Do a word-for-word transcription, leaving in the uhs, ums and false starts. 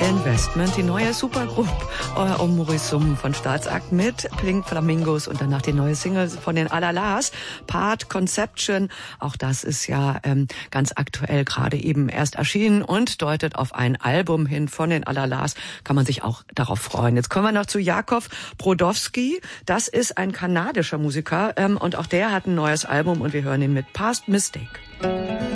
Investment, die neue Supergroup äh, um Maurice Summ von Staatsakt mit Pink Flamingos und danach die neue Single von den Alalas, Part Conception. Auch das ist ja ähm, ganz aktuell gerade eben erst erschienen und deutet auf ein Album hin von den Alalas. Kann man sich auch darauf freuen. Jetzt kommen wir noch zu Jakov Brodowski. Das ist ein kanadischer Musiker ähm, und auch der hat ein neues Album und wir hören ihn mit Past Mistake.